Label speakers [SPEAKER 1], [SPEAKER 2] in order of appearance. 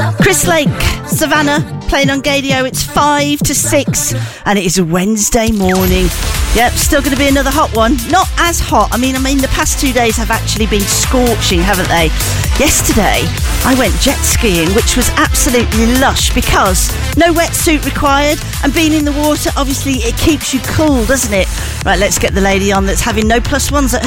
[SPEAKER 1] Chris Lake, Savannah, playing on Gadio. It's 5 to 6 and it is a Wednesday morning. Yep, still going to be another hot one. Not as hot. I mean, the past 2 days have actually been scorching, haven't they? Yesterday, I went jet skiing, which was absolutely lush because no wetsuit required, and being in the water, obviously, it keeps you cool, doesn't it? Right, let's get the lady on that's having no plus ones at